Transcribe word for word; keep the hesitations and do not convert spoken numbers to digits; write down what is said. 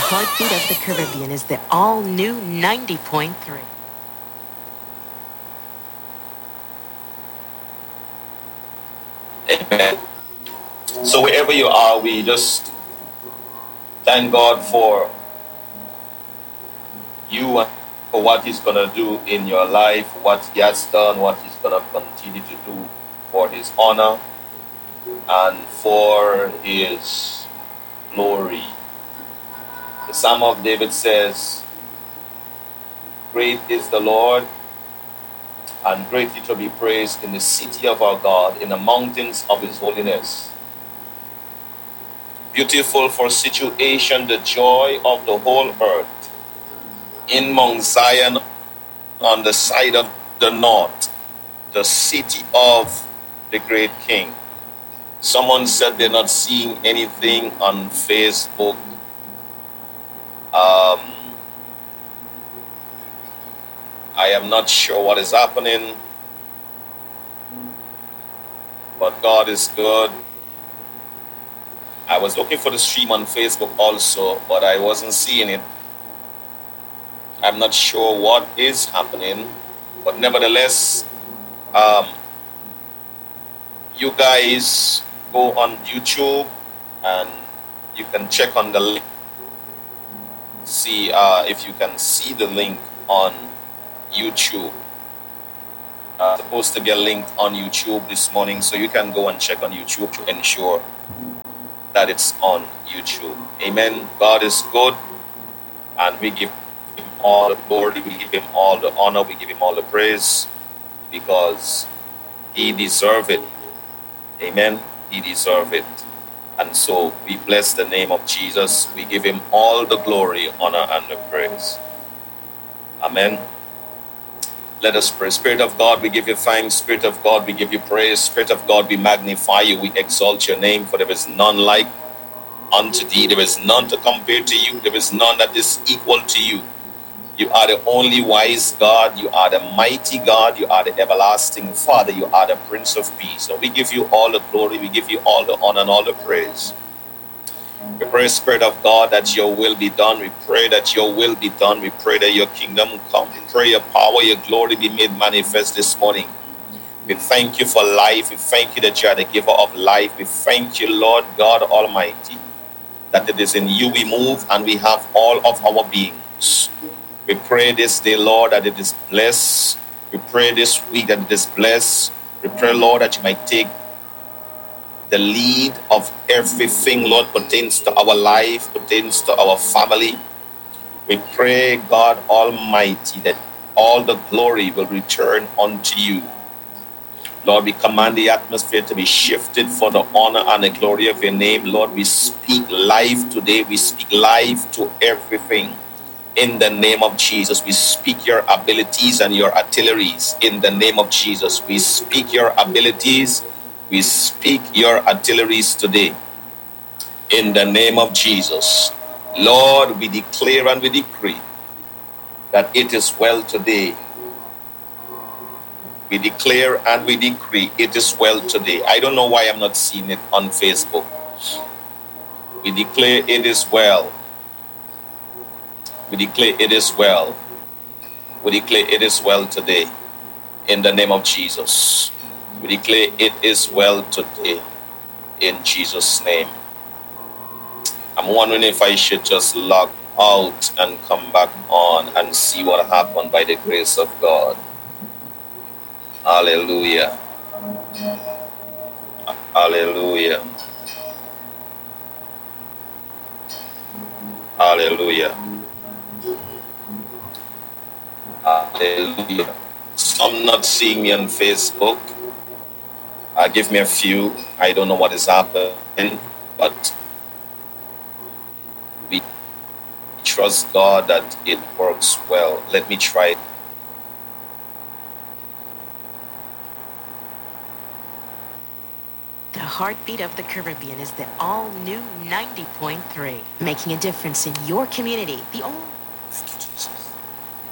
Heartbeat of the Caribbean is the all-new ninety point three. Amen. So wherever you are, we just thank God for you and for what He's going to do in your life, what He has done, what He's going to continue to do for His honor and for His glory. The Psalm of David says, "Great is the Lord, and greatly to be praised in the city of our God, in the mountains of His holiness. Beautiful for situation, the joy of the whole earth. In Mount Zion, on the side of the north, the city of the great King." Someone said they're not seeing anything on Facebook. Um, I am not sure what is happening, but God is good. I was looking for the stream on Facebook also, but I wasn't seeing it. I'm not sure what is happening, but nevertheless, um, you guys go on YouTube and you can check on the link. See uh, if you can see the link on YouTube. Uh, supposed to be a link on YouTube this morning, so you can go and check on YouTube to ensure that it's on YouTube. Amen. God is good, and we give Him all the glory, we give Him all the honor, we give Him all the praise, because He deserves it. Amen. He deserves it. And so we bless the name of Jesus. We give Him all the glory, honor, and the praise. Amen. Let us pray. Spirit of God, we give you thanks. Spirit of God, we give you praise. Spirit of God, we magnify you. We exalt your name, for there is none like unto thee. There is none to compare to you. There is none that is equal to you. You are the only wise God. You are the mighty God. You are the everlasting Father. You are the Prince of Peace. So we give you all the glory. We give you all the honor and all the praise. We pray, Spirit of God, that your will be done. We pray that your will be done. We pray that your kingdom come. We pray your power, your glory be made manifest this morning. We thank you for life. We thank you that you are the giver of life. We thank you, Lord God Almighty, that it is in you we move and we have all of our beings. We pray this day, Lord, that it is blessed. We pray this week that it is blessed. We pray, Lord, that you might take the lead of everything, Lord, pertains to our life, pertains to our family. We pray, God Almighty, that all the glory will return unto you. Lord, we command the atmosphere to be shifted for the honor and the glory of your name. Lord, we speak life today. We speak life to everything. In the name of Jesus, we speak your abilities and your artilleries. In the name of Jesus, we speak your abilities. We speak your artilleries today. In the name of Jesus. Lord, we declare and we decree that it is well today. We declare and we decree it is well today. I don't know why I'm not seeing it on Facebook. We declare it is well. We declare it is well. We declare it is well today. In the name of Jesus. We declare it is well today. In Jesus' name. I'm wondering if I should just log out and come back on and see what happened by the grace of God. Hallelujah. Hallelujah. Hallelujah. Hallelujah. Some not seeing me on Facebook. Uh, give me a few. I don't know what is happening, but we trust God that it works well. Let me try it. The Heartbeat of the Caribbean is the all-new ninety point three, making a difference in your community. The all